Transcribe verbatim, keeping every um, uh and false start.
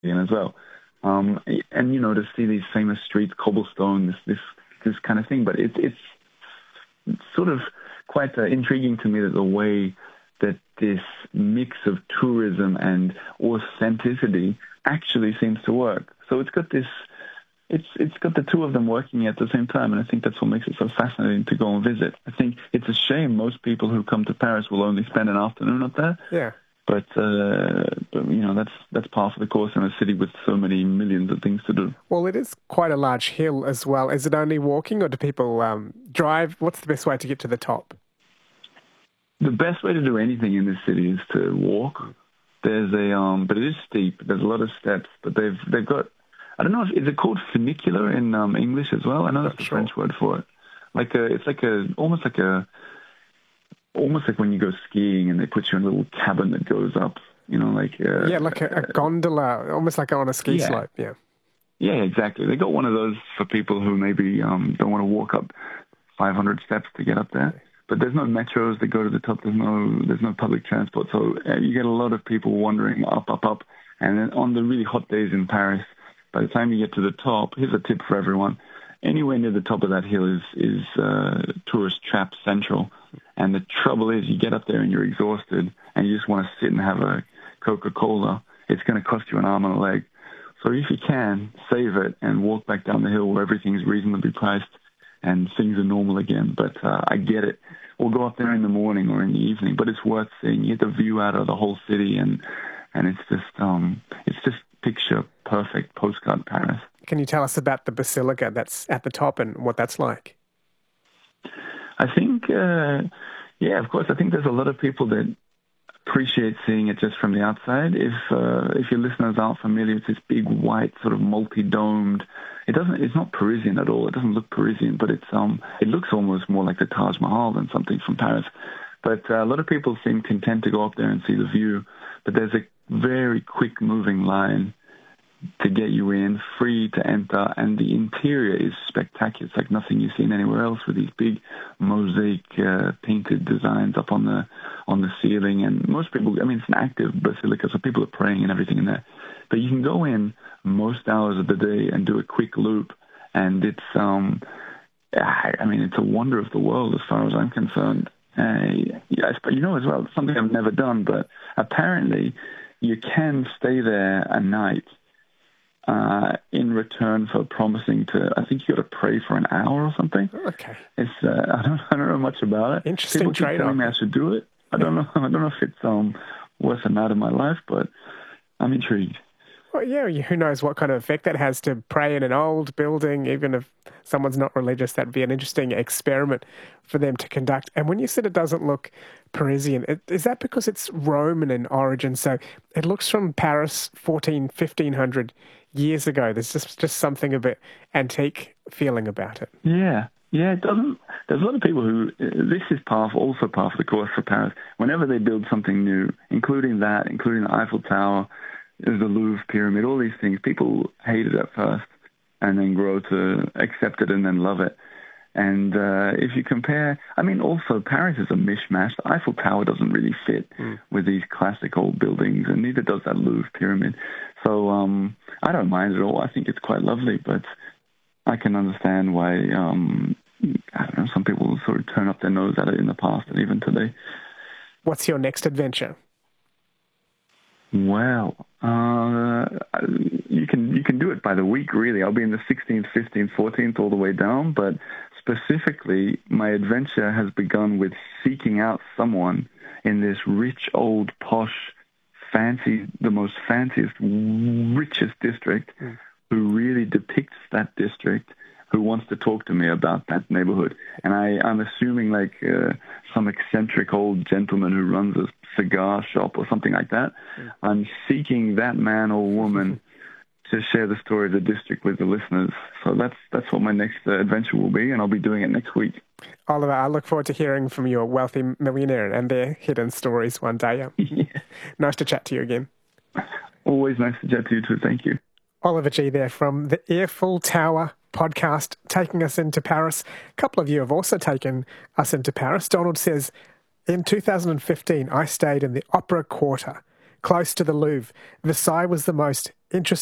as well. Um, and, you know, to see these famous streets, cobblestone, this this, this kind of thing. But it, it's sort of quite uh, intriguing to me that the way that this mix of tourism and authenticity actually seems to work. So it's got this, it's it's got the two of them working at the same time, and I think that's what makes it so fascinating to go and visit. I think it's a shame most people who come to Paris will only spend an afternoon up there. Yeah. But, uh, but, you know, that's that's par for the course in a city with so many millions of things to do. Well, it is quite a large hill as well. Is it only walking, or do people um, drive? What's the best way to get to the top? The best way to do anything in this city is to walk. There's a, um, but it is steep. There's a lot of steps, but they've they've got, I don't know, if, is it called funicular in um, English as well? I know that's the sure. French word for it. Like a, it's like a, almost like a, almost like when you go skiing and they put you in a little cabin that goes up, you know, like... Uh, yeah, like a, a gondola, almost like on a ski yeah. slope, yeah. Yeah, exactly. They got one of those for people who maybe um, don't want to walk up five hundred steps to get up there. But there's no metros that go to the top. There's no there's no public transport. So uh, you get a lot of people wandering up, up, up. And then on the really hot days in Paris, by the time you get to the top, here's a tip for everyone. Anywhere near the top of that hill is, is uh, tourist trap central. And the trouble is you get up there and you're exhausted and you just want to sit and have a Coca-Cola. It's going to cost you an arm and a leg. So if you can, save it and walk back down the hill where everything's reasonably priced and things are normal again. But uh, I get it. We'll go up there in the morning or in the evening, but it's worth seeing. You get the view out of the whole city, and and it's just um, it's just picture perfect postcard Paris. Can you tell us about the basilica that's at the top and what that's like? I think, uh, yeah, of course. I think there's a lot of people that appreciate seeing it just from the outside. If uh, if your listeners aren't familiar, it's this big white sort of multi-domed. It doesn't. It's not Parisian at all. It doesn't look Parisian, but it's um. It looks almost more like the Taj Mahal than something from Paris. But uh, a lot of people seem content to go up there and see the view. But there's a very quick moving line to get you in, free to enter, and the interior is spectacular. It's like nothing you've seen anywhere else, with these big mosaic uh, painted designs up on the on the ceiling. And most people, I mean, it's an active basilica, so people are praying and everything in there. But you can go in most hours of the day and do a quick loop, and it's, um, I mean, it's a wonder of the world as far as I'm concerned. Uh, yes, but you know as well, something I've never done, but apparently you can stay there a night uh, in return for promising to, I think you got to pray for an hour or something. Okay. It's uh, I don't I don't know much about it. Interesting People keep telling me I should do it. I don't know. I don't know if it's um worth a night of my life, but I'm intrigued. Well, yeah, who knows what kind of effect that has to pray in an old building. Even if someone's not religious, that'd be an interesting experiment for them to conduct. And when you said it doesn't look Parisian, is that because it's Roman in origin? So it looks from Paris fourteen, fifteen hundred years ago. There's just, just something a bit antique feeling about it. Yeah. Yeah, it doesn't. There's a lot of people who, this is par, also par for the course for Paris. Whenever they build something new, including that, including the Eiffel Tower, the Louvre Pyramid, all these things, people hate it at first and then grow to accept it and then love it. And uh, if you compare, I mean, also Paris is a mishmash. The Eiffel Tower doesn't really fit mm. with these classic old buildings, and neither does that Louvre Pyramid. So um, I don't mind it all. I think it's quite lovely, but I can understand why, um, I don't know, some people sort of turn up their nose at it in the past and even today. What's your next adventure? Well, uh, you can you can do it by the week, really. I'll be in the sixteenth, fifteenth, fourteenth, all the way down. But specifically, my adventure has begun with seeking out someone in this rich, old, posh, fancy, the most fanciest, richest district, mm. who really depicts that district, who wants to talk to me about that neighborhood. And I, I'm assuming like uh, some eccentric old gentleman who runs a cigar shop or something like that. Yeah. I'm seeking that man or woman to share the story of the district with the listeners. So that's that's what my next uh, adventure will be, and I'll be doing it next week. Oliver, I look forward to hearing from your wealthy millionaire and their hidden stories one day. Yeah. Nice to chat to you again. Always nice to chat to you too. Thank you. Oliver Gee there from the Eiffel Tower podcast, taking us into Paris. A couple of you have also taken us into Paris. Donald says, in two thousand fifteen, I stayed in the Opera Quarter, close to the Louvre. Versailles was the most interesting